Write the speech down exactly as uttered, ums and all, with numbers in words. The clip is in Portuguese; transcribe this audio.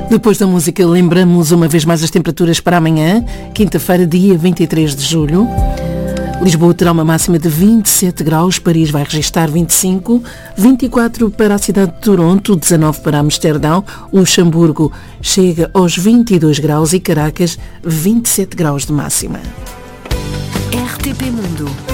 Depois da música, lembramos uma vez mais as temperaturas para amanhã, quinta-feira, dia vinte e três de julho. Lisboa terá uma máxima de vinte e sete graus, Paris vai registrar vinte e cinco, vinte e quatro para a cidade de Toronto, dezanove para Amsterdão, Luxemburgo chega aos vinte e dois graus e Caracas vinte e sete graus de máxima. R T P Mundo.